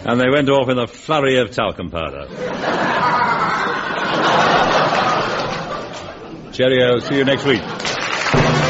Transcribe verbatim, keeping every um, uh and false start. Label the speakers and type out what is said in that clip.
Speaker 1: And they went off in a flurry of talcum powder. Cheerio. See you next week.